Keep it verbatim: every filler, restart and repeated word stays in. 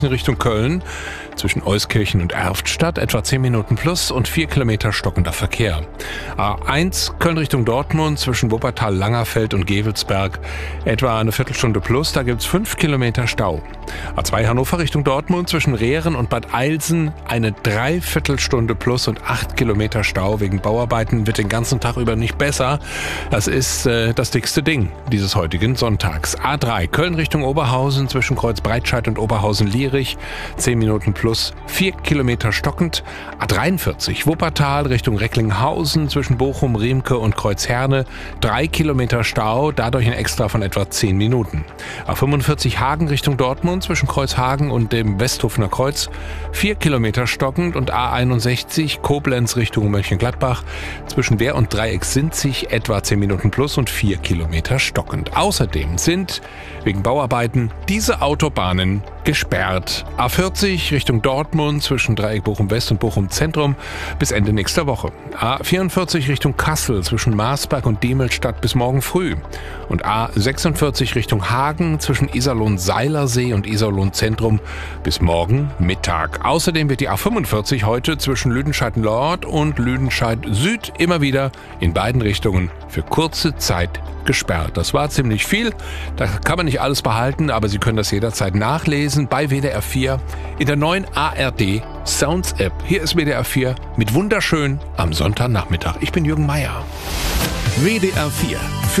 in Richtung Köln. Zwischen Euskirchen und Erftstadt etwa zehn Minuten plus und vier Kilometer stockender Verkehr. A eins Köln Richtung Dortmund zwischen Wuppertal, Langerfeld und Gevelsberg etwa eine Viertelstunde plus, da gibt's fünf Kilometer Stau. A zwei Hannover Richtung Dortmund zwischen Rehren und Bad Eilsen eine Dreiviertelstunde plus und acht Kilometer Stau wegen Bauarbeiten, wird den ganzen Tag über nicht besser. Das ist äh, das dickste Ding dieses heutigen Sonntags. A drei Köln Richtung Oberhausen zwischen Kreuzbreitscheid und Oberhausen-Lierich zehn Minuten plus, vier Kilometer stockend. A dreiundvierzig Wuppertal Richtung Recklinghausen zwischen Bochum, Riemke und Kreuzherne drei Kilometer Stau, dadurch ein Extra von etwa zehn Minuten. A fünfundvierzig Hagen Richtung Dortmund zwischen Kreuzhagen und dem Westhofener Kreuz vier Kilometer stockend und A einundsechzig Koblenz Richtung Mönchengladbach zwischen Wehr und Dreiecksinzig etwa zehn Minuten plus und vier Kilometer stockend. Außerdem sind wegen Bauarbeiten diese Autobahnen gesperrt. A vierzig Richtung Dortmund zwischen Dreieck Bochum West und Bochum Zentrum bis Ende nächster Woche. A vierundvierzig Richtung Kassel zwischen Marsberg und Demelstadt bis morgen früh. Und A sechsundvierzig Richtung Hagen zwischen Iserlohn-Seilersee und Iserlohn-Zentrum bis morgen Mittag. Außerdem wird die A fünfundvierzig heute zwischen Lüdenscheid-Nord und Lüdenscheid-Süd immer wieder in beiden Richtungen für kurze Zeit gesperrt. Das war ziemlich viel. Da kann man nicht alles behalten, aber Sie können das jederzeit nachlesen bei W D R vier in der neuen A R D Sounds App. Hier ist W D R vier mit Wunderschön am Sonntagnachmittag. Ich bin Jürgen Meier. W D R vier